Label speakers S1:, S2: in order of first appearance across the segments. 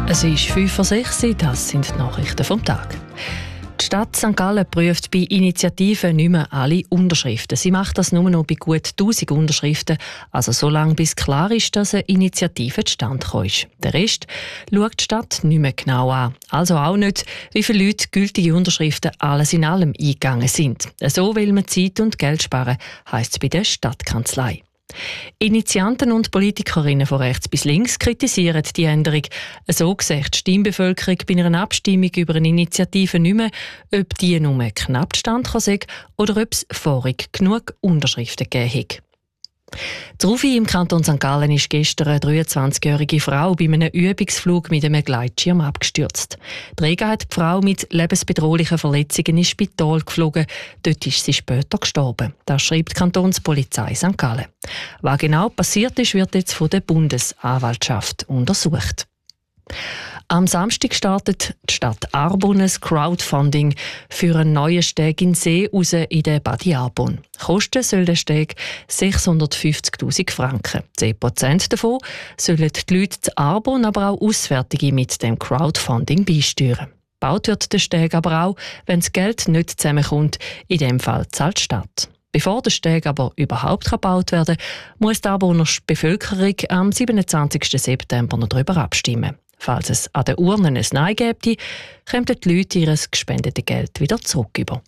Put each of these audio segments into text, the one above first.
S1: Es ist 5:06 Uhr, das sind die Nachrichten vom Tag. Die Stadt St. Gallen prüft bei Initiativen nicht mehr alle Unterschriften. Sie macht das nur noch bei gut 1000 Unterschriften, also so lange bis klar ist, dass eine Initiative zustande gekommen ist. Den Rest schaut die Stadt nicht mehr genau an. Also auch nicht, wie viele Leute gültige Unterschriften alles in allem eingegangen sind. So will man Zeit und Geld sparen, heisst es bei der Stadtkanzlei. Initianten und Politikerinnen von rechts bis links kritisieren die Änderung. So sieht die Stimmbevölkerung bei einer Abstimmung über eine Initiative nicht mehr, ob die nur knapp zustande kommen oder ob es vorig genug Unterschriften gegeben hat. Die Rufi im Kanton St. Gallen ist gestern eine 23-jährige Frau bei einem Übungsflug mit einem Gleitschirm abgestürzt. Träger hat die Frau mit lebensbedrohlichen Verletzungen ins Spital geflogen. Dort ist sie später gestorben. Das schreibt die Kantonspolizei St. Gallen. Was genau passiert ist, wird jetzt von der Bundesanwaltschaft untersucht. Am Samstag startet die Stadt Arbon ein Crowdfunding für einen neuen Steg in den See raus in den Badi Arbon. Kosten soll der Steg 650'000 Franken. 10% davon sollen die Leute zu Arbon, aber auch Auswärtige mit dem Crowdfunding beisteuern. Gebaut wird der Steg aber auch, wenn das Geld nicht zusammenkommt. In dem Fall zahlt die Stadt. Bevor der Steg aber überhaupt gebaut werden kann, muss die Arboner Bevölkerung am 27. September noch darüber abstimmen. Falls es an den Urnen ein Nein gäbe, kämen die Leute ihr gespendetes Geld wieder zurück über.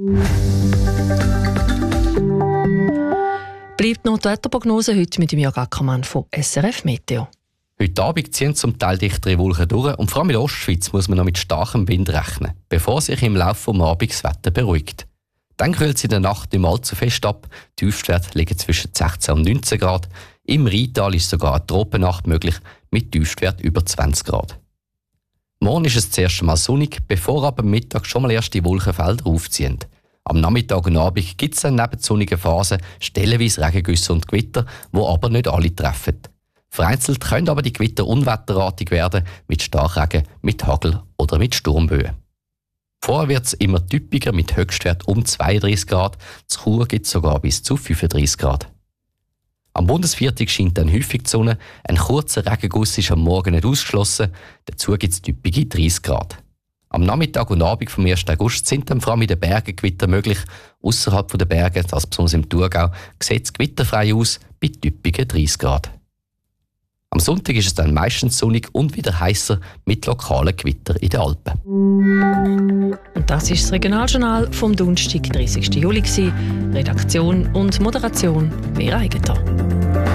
S1: Bleibt noch die Wetterprognose heute mit dem Jörg Ackermann von SRF Meteo.
S2: Heute Abend ziehen zum Teil dichtere Wolken durch und vor allem in der Ostschweiz muss man noch mit starkem Wind rechnen, bevor sich im Laufe des Abends das Wetter beruhigt. Dann kühlt es in der Nacht nicht allzu fest ab. Die Tiefstwerte liegen zwischen 16 und 19 Grad. Im Rheintal ist sogar eine Tropennacht möglich mit Tiefstwert über 20 Grad. Morgen ist es das erste Mal sonnig, bevor ab Mittag schon mal erste Wolkenfelder aufziehen. Am Nachmittag und Abend gibt es dann neben sonnigen Phasen stellenweise Regengüsse und Gewitter, die aber nicht alle treffen. Vereinzelt können aber die Gewitter unwetterartig werden, mit Starkregen, mit Hagel oder mit Sturmböen. Vorher wird es immer typischer mit Höchstwert um 32 Grad, zu Chur gibt es sogar bis zu 35 Grad. Am Bundesviertel scheint dann häufig die Sonne, ein kurzer Regenguss ist am Morgen nicht ausgeschlossen, dazu gibt es typische 30 Grad. Am Nachmittag und Abend vom 1. August sind dann vor allem in den Bergen Gewitter möglich. Ausserhalb der Berge, das besonders im Thurgau, sieht es gewitterfrei aus bei typischen 30 Grad. Am Sonntag ist es dann meistens sonnig und wieder heißer mit lokalen Gewittern in den Alpen.
S1: Und das ist das Regionaljournal vom Donnerstag, 30. Juli. Redaktion und Moderation Vera Eigentor.